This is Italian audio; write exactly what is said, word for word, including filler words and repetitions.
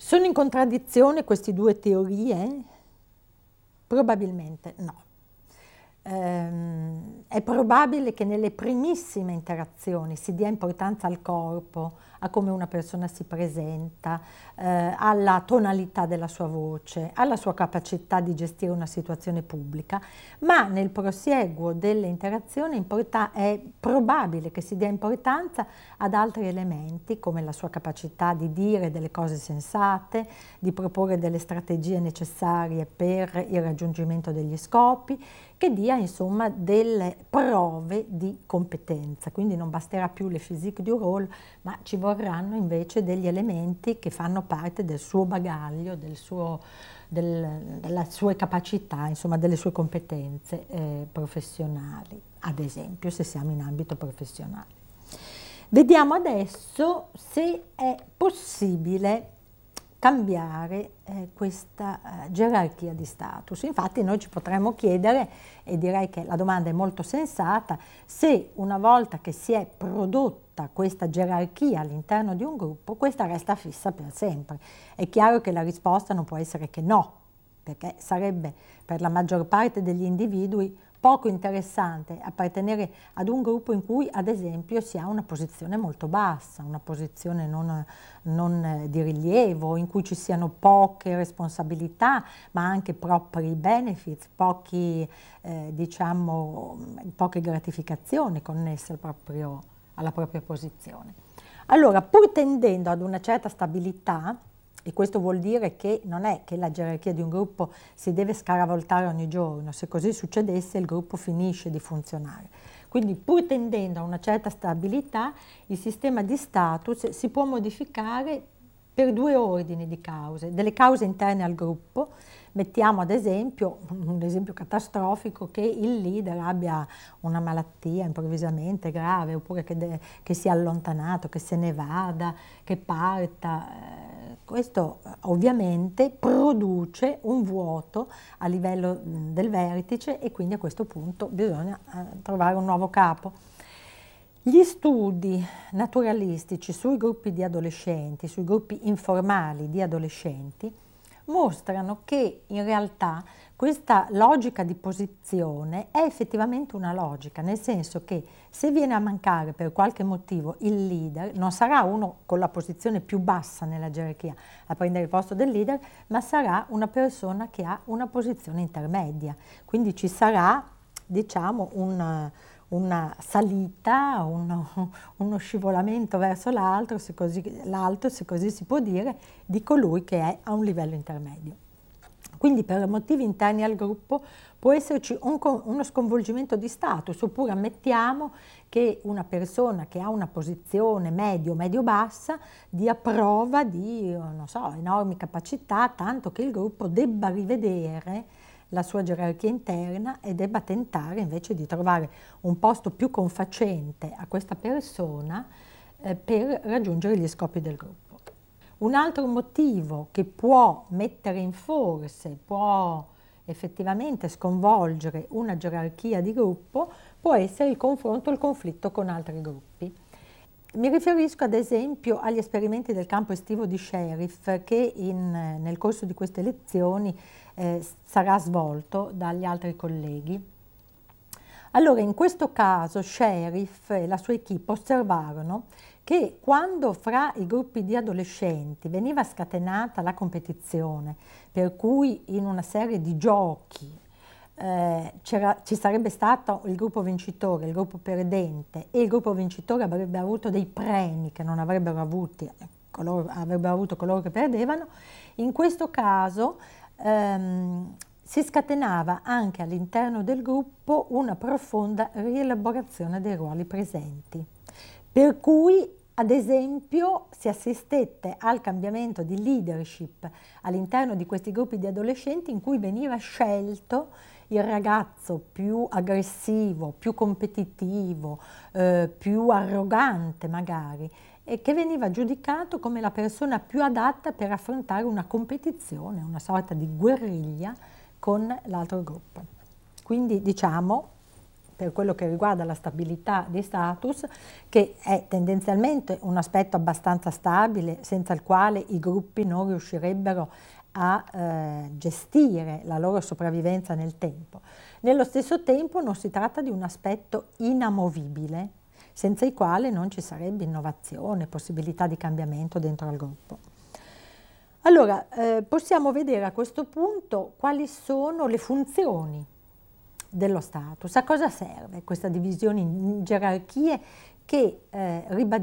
Sono in contraddizione queste due teorie? Probabilmente no. Ehm, è probabile che nelle primissime interazioni si dia importanza al corpo, a come una persona si presenta, eh, alla tonalità della sua voce, alla sua capacità di gestire una situazione pubblica, ma nel prosieguo delle interazioni è probabile che si dia importanza ad altri elementi, come la sua capacità di dire delle cose sensate, di proporre delle strategie necessarie per il raggiungimento degli scopi, che dia insomma delle prove di competenza. Quindi non basterà più le physique du rôle, ma ci vorranno invece degli elementi che fanno parte del suo bagaglio, del suo, del, delle sue capacità, insomma delle sue competenze eh, professionali, ad esempio se siamo in ambito professionale. Vediamo adesso se è possibile cambiare eh, questa eh, gerarchia di status. Infatti noi ci potremmo chiedere, e direi che la domanda è molto sensata, se una volta che si è prodotta questa gerarchia all'interno di un gruppo, questa resta fissa per sempre. È chiaro che la risposta non può essere che no, perché sarebbe per la maggior parte degli individui poco interessante appartenere ad un gruppo in cui ad esempio si ha una posizione molto bassa, una posizione non, non di rilievo, in cui ci siano poche responsabilità ma anche propri benefits, pochi, eh, diciamo, poche gratificazioni connesse al proprio, alla propria posizione. Allora, pur tendendo ad una certa stabilità, e questo vuol dire che non è che la gerarchia di un gruppo si deve scaravoltare ogni giorno, se così succedesse il gruppo finisce di funzionare. Quindi pur tendendo a una certa stabilità, il sistema di status si può modificare per due ordini di cause, delle cause interne al gruppo. Mettiamo ad esempio, un esempio catastrofico, che il leader abbia una malattia improvvisamente grave, oppure che, de, che sia allontanato, che se ne vada, che parta. Questo ovviamente produce un vuoto a livello del vertice e quindi a questo punto bisogna eh, trovare un nuovo capo. Gli studi naturalistici sui gruppi di adolescenti, sui gruppi informali di adolescenti, mostrano che in realtà questa logica di posizione è effettivamente una logica, nel senso che se viene a mancare per qualche motivo il leader, non sarà uno con la posizione più bassa nella gerarchia a prendere il posto del leader, ma sarà una persona che ha una posizione intermedia. Quindi ci sarà, diciamo, un, una salita, uno, uno scivolamento verso l'altro, se così, l'alto, se così si può dire, di colui che è a un livello intermedio. Quindi per motivi interni al gruppo può esserci un, uno sconvolgimento di status, oppure ammettiamo che una persona che ha una posizione medio, medio-bassa dia prova di, non so, enormi capacità, tanto che il gruppo debba rivedere la sua gerarchia interna e debba tentare invece di trovare un posto più confacente a questa persona eh, per raggiungere gli scopi del gruppo. Un altro motivo che può mettere in forse, può effettivamente sconvolgere una gerarchia di gruppo, può essere il confronto, il conflitto con altri gruppi. Mi riferisco ad esempio agli esperimenti del campo estivo di Sheriff che in, nel corso di queste lezioni eh, sarà svolto dagli altri colleghi. Allora, in questo caso Sheriff e la sua equipe osservarono che quando fra i gruppi di adolescenti veniva scatenata la competizione, per cui in una serie di giochi eh, ci sarebbe stato il gruppo vincitore, il gruppo perdente, e il gruppo vincitore avrebbe avuto dei premi che non avrebbero, avuti, coloro, avrebbero avuto coloro che perdevano, in questo caso ehm, si scatenava anche all'interno del gruppo una profonda rielaborazione dei ruoli presenti. Per cui, ad esempio, si assistette al cambiamento di leadership all'interno di questi gruppi di adolescenti in cui veniva scelto il ragazzo più aggressivo, più competitivo, eh, più arrogante magari, e che veniva giudicato come la persona più adatta per affrontare una competizione, una sorta di guerriglia con l'altro gruppo. Quindi diciamo per quello che riguarda la stabilità di status, che è tendenzialmente un aspetto abbastanza stabile, senza il quale i gruppi non riuscirebbero a eh, gestire la loro sopravvivenza nel tempo. Nello stesso tempo non si tratta di un aspetto inamovibile, senza il quale non ci sarebbe innovazione, possibilità di cambiamento dentro al gruppo. Allora, eh, possiamo vedere a questo punto quali sono le funzioni dello status. A cosa serve questa divisione in gerarchie che, eh, ribadisco,